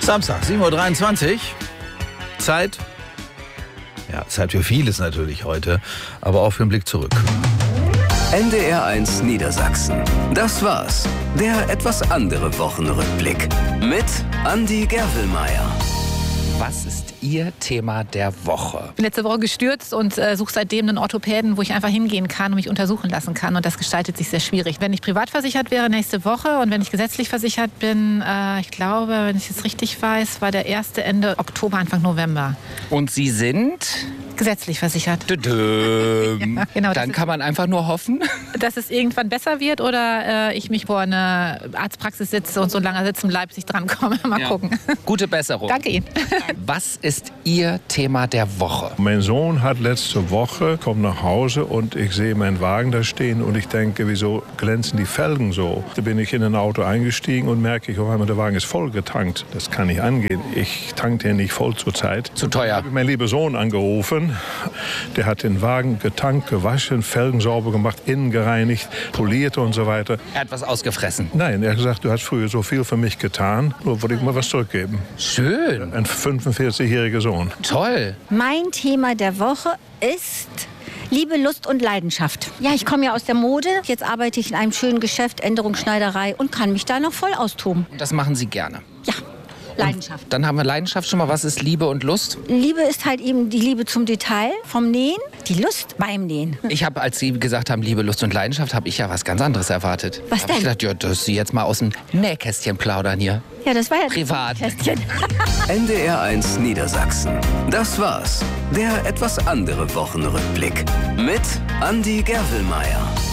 Samstag, 7:23 Uhr. Zeit. Ja, Zeit für vieles natürlich heute, aber auch für einen Blick zurück. NDR1 Niedersachsen. Das war's. Der etwas andere Wochenrückblick. Mit Andi Gerwelmeier. Was ist Ihr Thema der Woche? Ich bin letzte Woche gestürzt und suche seitdem einen Orthopäden, wo ich einfach hingehen kann und mich untersuchen lassen kann. Und das gestaltet sich sehr schwierig. Wenn ich privat versichert wäre, nächste Woche. Und wenn ich gesetzlich versichert bin, ich glaube, wenn ich es richtig weiß, war der erste Ende Oktober, Anfang November. Und Sie sind? Gesetzlich versichert. Ja, genau, dann kann man einfach nur hoffen, dass es irgendwann besser wird oder ich mich vor eine Arztpraxis sitze und so lange sitzen bleibe, bis ich drankomme. Mal gucken. Gute Besserung. Danke Ihnen. Was ist Ihr Thema der Woche? Mein Sohn hat letzte Woche, kommt nach Hause und ich sehe meinen Wagen da stehen und ich denke, wieso glänzen die Felgen so? Da bin ich in ein Auto eingestiegen und merke ich, auf einmal der Wagen ist voll getankt. Das kann nicht angehen. Ich tanke den nicht voll zur Zeit. Zu teuer. Ich habe meinen lieben Sohn angerufen. Der hat den Wagen getankt, gewaschen, Felgen sauber gemacht, innen gereinigt, poliert und so weiter. Er hat was ausgefressen. Nein, er hat gesagt, du hast früher so viel für mich getan, nur wollte ich mal was zurückgeben. Schön. Ein 45-jähriger Sohn. Toll. Mein Thema der Woche ist Liebe, Lust und Leidenschaft. Ja, ich komme ja aus der Mode. Jetzt arbeite ich in einem schönen Geschäft, Änderungsschneiderei und kann mich da noch voll austoben. Das machen Sie gerne. Ja, Leidenschaft. Dann haben wir Leidenschaft schon mal. Was ist Liebe und Lust? Liebe ist halt eben die Liebe zum Detail, vom Nähen, die Lust beim Nähen. Ich habe, als Sie gesagt haben, Liebe, Lust und Leidenschaft, habe ich ja was ganz anderes erwartet. Was Hab denn? Ich gedacht, ja, dass Sie jetzt mal aus dem Nähkästchen plaudern hier. Ja, das war ja Privat. das Kästchen. NDR1 Niedersachsen. Das war's. Der etwas andere Wochenrückblick. Mit Andi Gerwelmeier.